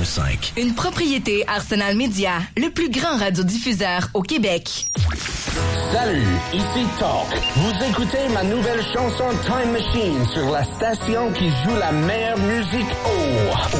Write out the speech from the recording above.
88.5. Une propriété Arsenal Media, le plus grand radiodiffuseur au Québec. Salut, ici Talk. Vous écoutez ma nouvelle chanson Time Machine sur la station qui joue la meilleure musique au